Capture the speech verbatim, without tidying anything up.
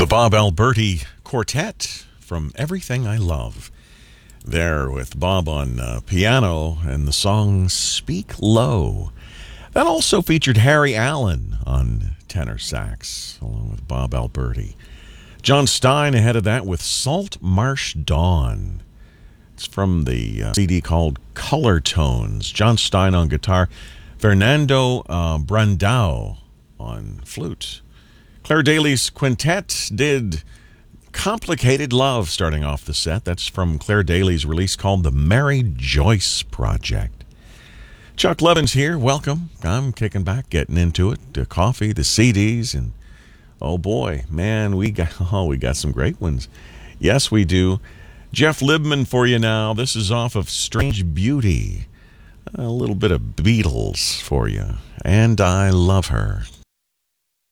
The Bob Alberti Quartet from Everything I Love. There with Bob on uh, piano and the song Speak Low. That also featured Harry Allen on tenor sax, along with Bob Alberti. John Stein ahead of that with Salt Marsh Dawn. It's from the uh, C D called Color Tones. John Stein on guitar, Fernando uh, Brandao on flute. Claire Daly's quintet did Complicated Love starting off the set. That's from Claire Daly's release called The Mary Joyce Project. Chuck Levins here. Welcome. I'm kicking back, getting into it. The coffee, the C Ds, and oh boy, man, we got oh we got some great ones. Yes, we do. Jeff Libman for you now. This is off of Strange Beauty. A little bit of Beatles for you. And I Love Her.